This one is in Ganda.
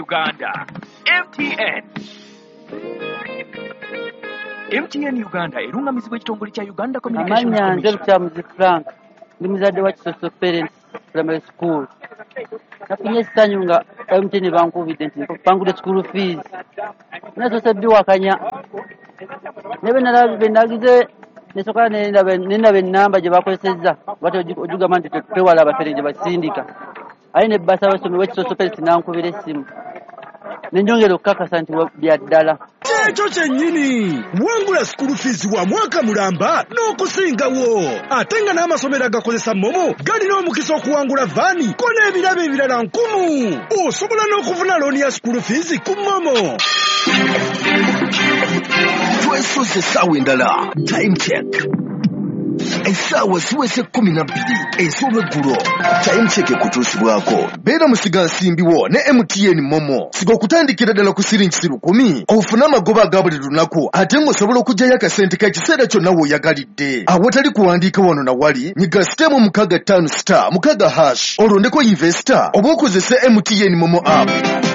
Uganda. MTN Uganda erungamizibwa ekitongole kya Uganda Communication Commission. Amanya Frank ndi muzadde wa Kisoso Parents Primary School. Nafunye essanyu nga MTN bankubidde nti bangudde school fees. Nasoose biwakanya. Ne nagize nesoka nendaba ennamba gye bakozesezza bati ojugamba nti twewala abafere gye basindika. Aye ne bbasa abasomi w'Ekisoso Parents nankubira essimu. Nenjongera okukakasa nti bya ddala. Ekyo kyennyini wangula school fees wa mwaka mulamba n'okusingawo ate nga n'amasomero agakozesa momo galina omukisa okuwangula vaani ko n'ebirabo ebirala 1000. Osobola n'okufuna looni ya school fees ku momo. Twesoze essaawa endala time check. Essaawa ziweze 12 ez'olweggulo. Time check ekutuusibwako. Beera musiga nsimbiwo ne MTN Momo. Siga okutandikira ddala ku siringi 10 ofuna amagoba aga buli lunaku ate ng'osobola okuggyayo akasente k'ekiseera kyonna w'oyagalidde. Awatali kuwandiika wano na wali nyiga sitemu 65*6 olondeko investor oba okozese MTN Momo app.